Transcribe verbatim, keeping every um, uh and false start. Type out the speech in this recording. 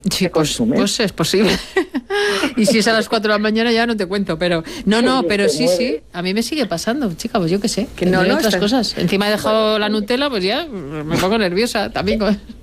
Sí, pues, pues es posible. Y si es a las cuatro de la mañana ya no te cuento, pero no, no, pero sí, sí, a mí me sigue pasando, chica, pues yo qué sé, que no, no, otras cosas. Encima he dejado la Nutella, pues ya me pongo nerviosa también.